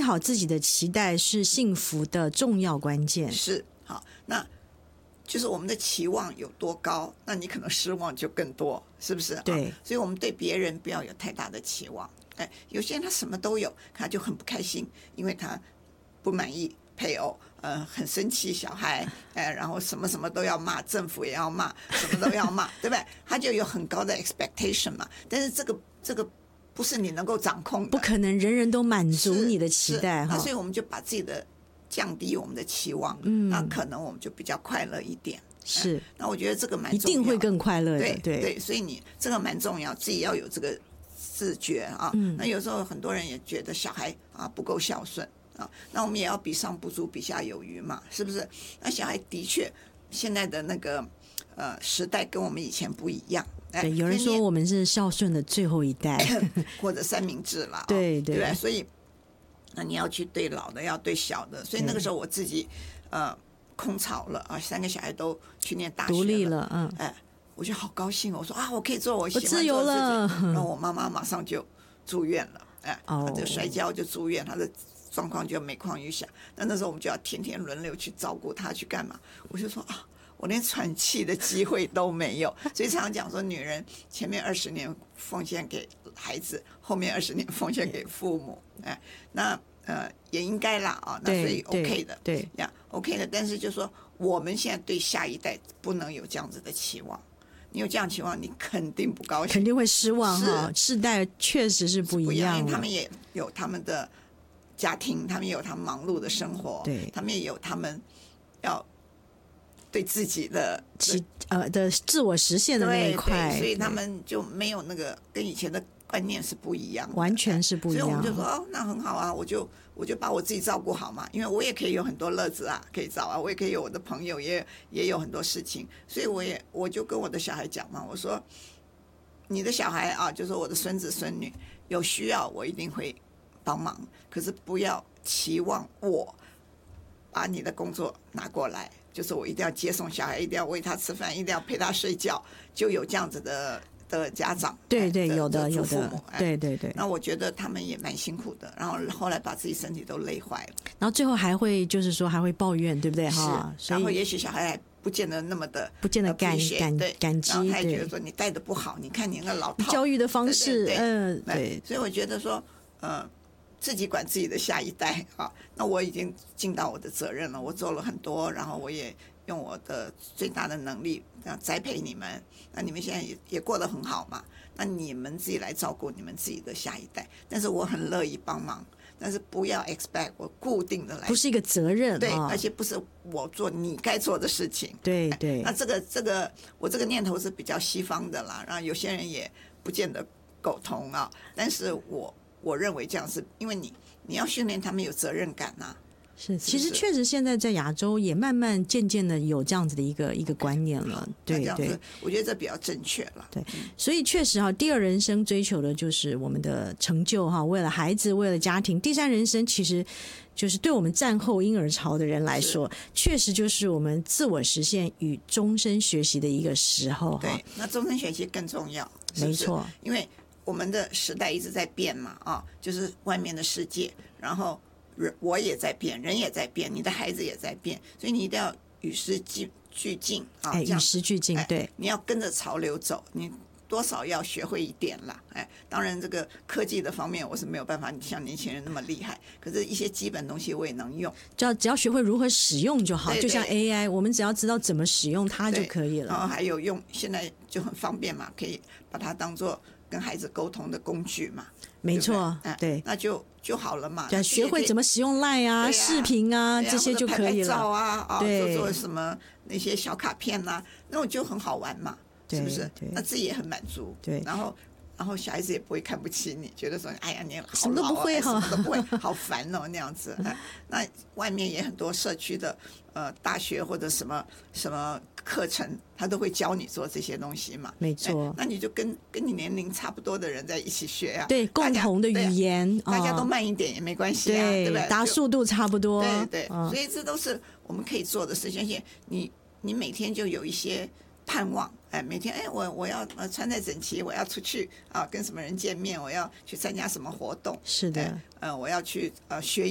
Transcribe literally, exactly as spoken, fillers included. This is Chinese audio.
好自己的期待是幸福的重要关键。 是，好，那就是我们的期望有多高，那你可能失望就更多，是不是？ 对， 啊，所以我们对别人不要有太大的期望。哎，有些人他什么都有，他就很不开心，因为他不满意配偶，呃，很生气小孩，哎，然后什么什么都要骂，政府也要骂，什么都要骂，对不对？他就有很高的 expectation 嘛。但是这个这个不是你能够掌控的， 不可能人人都满足你的期待哈。 那所以我们就把自己的降低我们的期望，嗯，那可能我们就比较快乐一点。 是， 哎，那我觉得这个蛮重要， 一定会更快乐的。 对对, 对，所以你这个蛮重要，自己要有这个自觉啊。嗯，那有时候很多人也觉得小孩啊不够孝顺啊，那我们也要比上不足，比下有余嘛，是不是？那小孩的确现在的那个呃时代跟我们以前不一样。 对，有人说我们是孝顺的最后一代， 或者三明治啦。 对对对, 对，所以那你要去对老的，要对小的。所以那个时候我自己呃空巢了啊，三个小孩都去念大学了， 独立了，嗯， 哎，我就好高兴，我说啊，我可以做我喜欢做的自由了。 然后我妈妈马上就住院了，哎， 哦， 她就摔跤就住院，她的状况就每况愈下。那那时候我们就要天天轮流去照顾她，去干嘛？我就说啊，我连喘气的机会都没有。所以常常讲说，女人前面二十年奉献给孩子，后面二十年奉献给父母，哎，那呃也应该啦啊，那所以 OK 的， 对呀 OK 的。但是就说我们现在对下一代不能有这样子的期望。你有这样期望，你肯定不高兴， 肯定会失望哈。世代确实是不一样， 因为他们也有他们的家庭，他们也有他们忙碌的生活， 对， 他们也有他们要对自己的其呃的自我实现的那一块， 所以他们就没有那个跟以前的观念是不一样的， 完全是不一样。 所以我们就说哦，那很好啊，我就我就把我自己照顾好嘛，因为我也可以有很多乐子啊，可以找啊，我也可以有我的朋友，也也有很多事情，所以我也我就跟我的小孩讲嘛，我说你的小孩啊，就是我的孙子孙女有需要，我一定会帮忙，可是不要期望我把你的工作拿过来，就是我一定要接送小孩，一定要喂他吃饭，一定要陪他睡觉，就有这样子的的家长， 对对， 有的有的，对对对。 那我觉得他们也蛮辛苦的，然后后来把自己身体都累坏了， 然后最后还会就是说还会抱怨，对不对哈？ 然后也许小孩还不见得那么的不见得感感感激， 然后他也觉得说你带的不好，你看你那老套教育的方式，嗯，对。 所以我觉得说，呃。自己管自己的下一代啊，那我已经尽到我的责任了，我做了很多，然后我也用我的最大的能力栽培你们，那你们现在也也过得很好嘛，那你们自己来照顾你们自己的下一代，但是我很乐意帮忙，但是不要 expect 我固定的来， 不是一个责任， 对，而且不是我做你该做的事情， 对对。 那这个这个我这个念头是比较西方的啦，然后有些人也不见得苟同啊，但是我。我认为这样是因为你你要训练他们有责任感啊。 是，其实确实现在在亚洲也慢慢渐渐的有这样子的一个一个观念了，对对， 我觉得这比较正确了。 对，所以确实哈，第二人生追求的就是我们的成就哈，为了孩子，为了家庭。第三人生其实就是对我们战后婴儿潮的人来说，确实就是我们自我实现与终身学习的一个时候哈。 对，那终身学习更重要，是不是？ 没错， 因为我们的时代一直在变嘛，啊，就是外面的世界，然后人我也在变，人也在变，你的孩子也在变，所以你一定要与时俱进啊， 哎，与时俱进，对， 你要跟着潮流走，你多少要学会一点啦，哎，当然这个科技的方面我是没有办法像年轻人那么厉害，可是一些基本东西我也能用， 只要只要学会如何使用就好， 对对， 就像 A I， 我们只要知道怎么使用它就可以了。 然后还有用，现在就很方便嘛，可以把它当做跟孩子沟通的工具嘛， 没错， 对， 对， 那就就好了嘛。 对，学会怎么使用 LINE 啊、视频啊这些就可以了。 拍拍照啊， 对， 做做什么那些小卡片啊，那种就很好玩嘛，是不是？那自己也很满足。 对， 然后然后小孩子也不会看不起你，觉得说哎呀你好老啊， 什么都不会哈， 什么都不会，好烦哦那样子。那外面也很多社区的呃大学或者什么什么课程，他都会教你做这些东西嘛。 没错， 那你就跟跟你年龄差不多的人在一起学啊。 对，共同的语言， 大家都慢一点也没关系啊，对不对？ 达速度差不多。 对对，所以这都是我们可以做的事情。而且你你每天就有一些盼望，哎，每天哎，我我要呃穿戴整齐，我要出去啊，跟什么人见面，我要去参加什么活动， 是的， 呃，我要去呃学。